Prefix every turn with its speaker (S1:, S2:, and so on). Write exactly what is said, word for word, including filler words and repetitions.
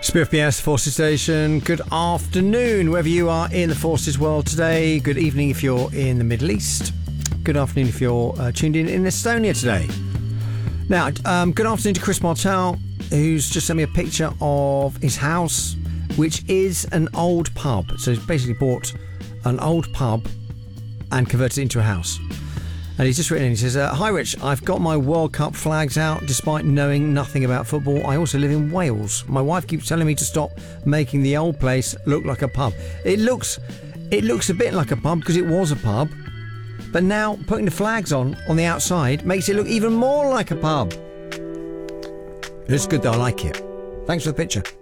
S1: Spirit P S Forces Station, good afternoon wherever you are in the Forces world today. Good evening if you're in the Middle East. Good afternoon if you're uh, tuned in in Estonia today. Now, um, good afternoon to Chris Martel, who's just sent me a picture of his house, which is an old pub. So he's basically bought an old pub and converted it into a house. And he's just written in, he says, uh, Hi Rich, I've got my World Cup flags out despite knowing nothing about football. I also live in Wales. My wife keeps telling me to stop making the old place look like a pub. It looks it looks a bit like a pub because it was a pub. But now putting the flags on on the outside makes it look even more like a pub. It's good though, I like it. Thanks for the picture.